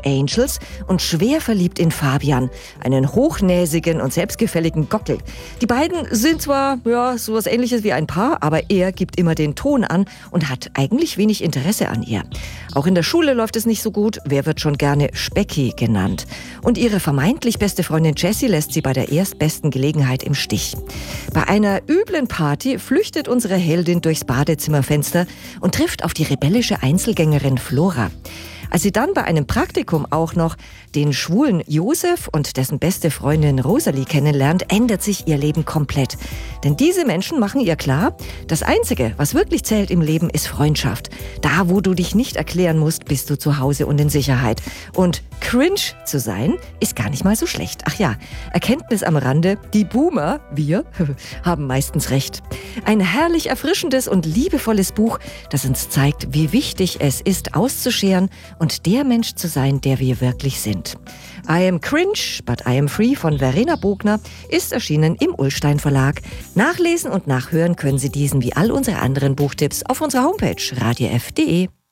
Angels und schwer verliebt in Fabian, einen hochnäsigen und selbstgefälligen Gockel. Die beiden sind zwar sowas Ähnliches wie ein Paar, aber er gibt immer den Ton an und hat eigentlich wenig Interesse an ihr. Auch in der Schule läuft es nicht so gut. Wer wird schon gerne Specki genannt? Und ihre vermeintlich beste Freundin Jessie lässt sie bei der erstbesten Gelegenheit im Stich. Bei einer üblen Party flüchtet unsere Heldin durchs Badezimmerfenster und trifft auf die rebellische Einzelgängerin Flora. Als sie dann bei einem Praktikum auch noch den schwulen Josef und dessen beste Freundin Rosalie kennenlernt, ändert sich ihr Leben komplett. Denn diese Menschen machen ihr klar, das Einzige, was wirklich zählt im Leben, ist Freundschaft. Da, wo du dich nicht erklären musst, bist du zu Hause und in Sicherheit. Und cringe zu sein, ist gar nicht mal so schlecht. Ach ja, Erkenntnis am Rande, die Boomer, wir, haben meistens recht. Ein herrlich erfrischendes und liebevolles Buch, das uns zeigt, wie wichtig es ist, auszuscheren und der Mensch zu sein, der wir wirklich sind. I am cringe, but I am free von Verena Bogner ist erschienen im Ullstein Verlag. Nachlesen und nachhören können Sie diesen wie all unsere anderen Buchtipps auf unserer Homepage radiof.de.